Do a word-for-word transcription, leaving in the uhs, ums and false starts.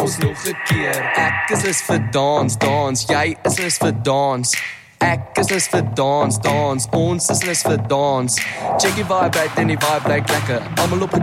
ons nog 'n keer. Ek is is vir dans, dans, jy is is vir dans. Ek is is vir dans, dans, ons is is vir dans. Check die vibe uit en die vibe blyk lekker. Almal op 'n